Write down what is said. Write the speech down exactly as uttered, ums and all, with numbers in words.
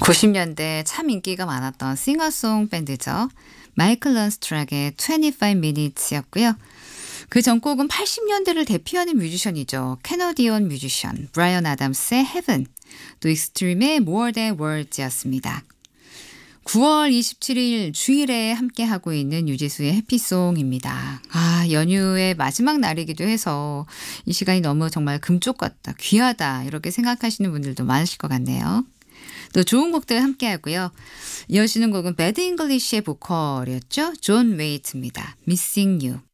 구십 년대 참 인기가 많았던 싱어송 밴드죠. 마이클 런스트락의 이십오 minutes였고요. 그 전곡은 팔십 년대를 대표하는 뮤지션이죠. 캐너디언 뮤지션 브라이언 아담스의 Heaven, 또 익스트림의 More Than Words였습니다. 구월 이십칠일 주일에 함께하고 있는 유지수의 해피송입니다. 아, 연휴의 마지막 날이기도 해서 이 시간이 너무 정말 금쪽 같다, 귀하다 이렇게 생각하시는 분들도 많으실 것 같네요. 또 좋은 곡들 함께하고요. 이어지는 곡은 배드 잉글리시의 보컬이었죠. 존 웨이트입니다. Missing You.